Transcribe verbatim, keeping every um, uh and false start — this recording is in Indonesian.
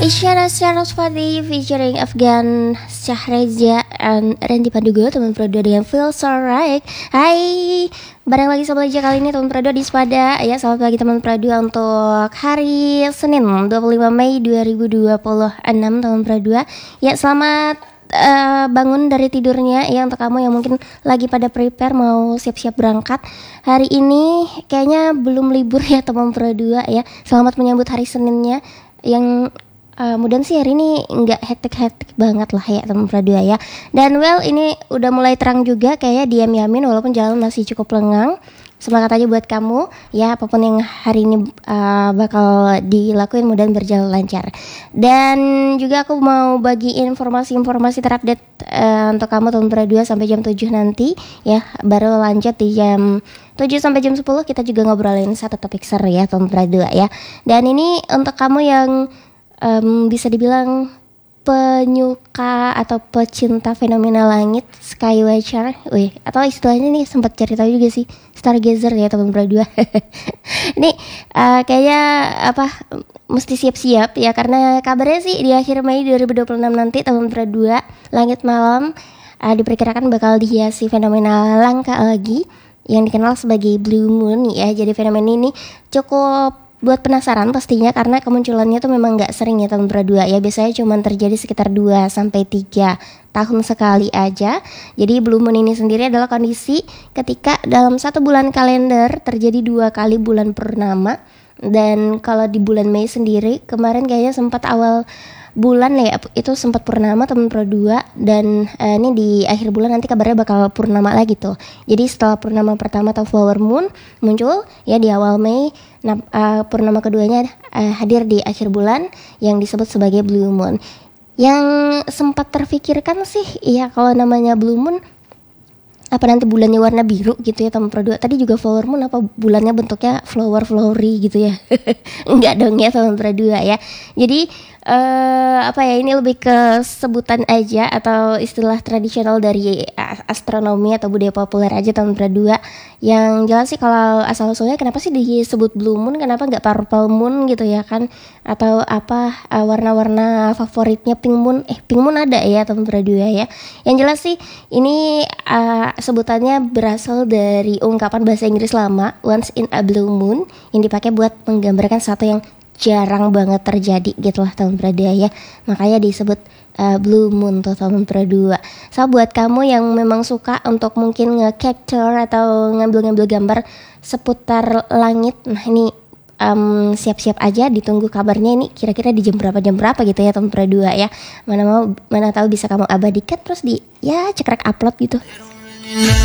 Isyana Sarasvati featuring Afgan Syahraja and Randy Pandugo, teman Prodo dengan Feel So Right. Hai, bareng lagi sama aja kali ini teman Prodo di Spada. Ya, selamat pagi teman Prodo untuk hari Senin dua puluh lima Mei dua ribu dua puluh enam teman Prodo. Ya, selamat uh, bangun dari tidurnya ya untuk kamu yang mungkin lagi pada prepare mau siap-siap berangkat. Hari ini kayaknya belum libur ya teman Prodo ya. Selamat menyambut hari Seninnya yang Uh, mudah sih hari ini nggak hektik-hektik banget lah ya teman Pradua ya. Dan well ini udah mulai terang juga kayaknya diam-diamin walaupun jalan masih cukup lengang. Semangat aja buat kamu ya, apapun yang hari ini uh, bakal dilakuin mudah berjalan lancar. Dan juga aku mau bagi informasi-informasi terupdate uh, untuk kamu teman Pradua sampai jam tujuh nanti ya. Baru lanjut di jam tujuh sampai jam sepuluh kita juga ngobrolin satu topik seru ya teman Pradua ya. Dan ini untuk kamu yang Um, bisa dibilang penyuka atau pecinta fenomena langit, sky watcher, wih, atau istilahnya nih sempat cari tahu juga sih, stargazer ya teman berdua. Ini uh, kayaknya apa mesti siap-siap ya karena kabarnya sih di akhir Mei dua ribu dua puluh enam nanti teman berdua langit malam uh, diperkirakan bakal dihiasi fenomena langka lagi yang dikenal sebagai blue moon ya. Jadi fenomena ini cukup buat penasaran pastinya karena kemunculannya tuh memang gak sering ya teman berdua ya. Biasanya cuma terjadi sekitar dua sampai tiga tahun sekali aja. Jadi blue moon ini sendiri adalah kondisi ketika dalam satu bulan kalender terjadi dua kali bulan purnama. Dan kalau di bulan Mei sendiri kemarin kayaknya sempat awal bulan ya itu sempat purnama teman Pro dua. Dan uh, ini di akhir bulan nanti kabarnya bakal purnama lagi tuh. Jadi setelah purnama pertama atau flower moon muncul ya di awal Mei, nah uh, purnama keduanya uh, hadir di akhir bulan yang disebut sebagai blue moon. Yang sempat terfikirkan sih ya kalau namanya blue moon apa nanti bulannya warna biru gitu ya teman Pro dua. Tadi juga flower moon apa bulannya bentuknya flower flowery gitu ya. Enggak dong ya teman Pro dua ya. Jadi Uh, apa ya ini lebih ke sebutan aja atau istilah tradisional dari astronomi atau budaya populer aja tahun berdua. Yang jelas sih kalau asal usulnya kenapa sih disebut blue moon, kenapa nggak purple moon gitu ya kan, atau apa uh, warna-warna favoritnya pink moon, eh pink moon ada ya tahun berdua ya. Yang jelas sih ini uh, sebutannya berasal dari ungkapan bahasa Inggris lama once in a blue moon yang dipakai buat menggambarkan satu yang jarang banget terjadi gitu lah tahun berdua ya. Makanya disebut uh, blue moon tuh tahun berdua. So buat kamu yang memang suka untuk mungkin nge-capture atau ngambil-ngambil gambar seputar langit, nah ini um, siap-siap aja, ditunggu kabarnya ini kira-kira di jam berapa jam berapa gitu ya tahun berdua ya. Mana mau mana tahu bisa kamu abadikan terus di ya cekrek upload gitu.